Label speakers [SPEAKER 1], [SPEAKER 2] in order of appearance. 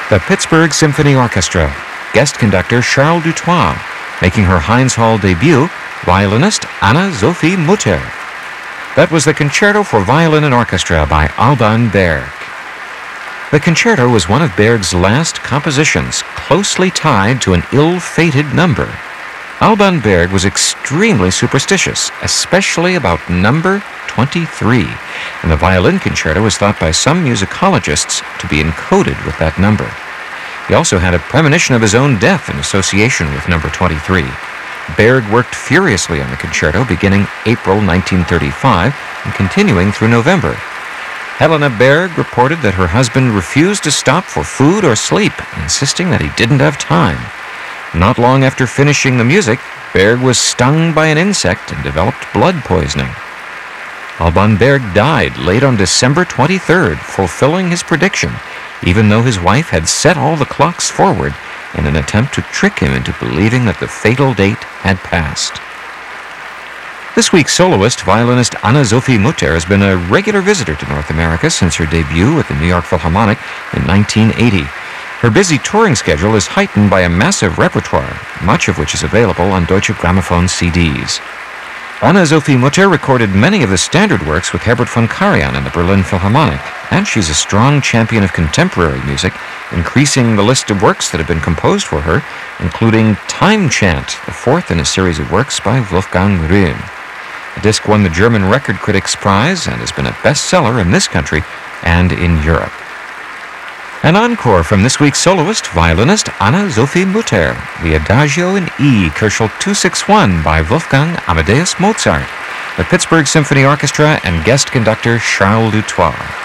[SPEAKER 1] The Pittsburgh Symphony Orchestra, guest conductor Charles Dutoit, making her Heinz Hall debut, violinist Anna-Sophie Mutter. That was the Concerto for Violin and Orchestra by Alban Berg. The concerto was one of Berg's last compositions, closely tied to an ill-fated number. Alban Berg was extremely superstitious, especially about number 23, and the violin concerto was thought by some musicologists to be encoded with that number. He also had a premonition of his own death in association with number 23. Berg worked furiously on the concerto beginning April 1935 and continuing through November. Helena Berg reported that her husband refused to stop for food or sleep, insisting that he didn't have time. Not long after finishing the music, Berg was stung by an insect and developed blood poisoning. Alban Berg died late on December 23rd, fulfilling his prediction, even though his wife had set all the clocks forward in an attempt to trick him into believing that the fatal date had passed. This week's soloist, violinist Anna-Sophie Mutter, has been a regular visitor to North America since her debut at the New York Philharmonic in 1980. Her busy touring schedule is heightened by a massive repertoire, much of which is available on Deutsche Grammophon CDs. Anna-Sophie Mutter recorded many of the standard works with Herbert von Karajan in the Berlin Philharmonic, and she's a strong champion of contemporary music, increasing the list of works that have been composed for her, including Time Chant, the fourth in a series of works by Wolfgang Rühm. The disc won the German Record Critics Prize and has been a bestseller in this country and in Europe. An encore from this week's soloist, violinist Anna-Sophie Mutter, the Adagio in E, Köchel 261 by Wolfgang Amadeus Mozart, the Pittsburgh Symphony Orchestra, and guest conductor Charles Dutoit.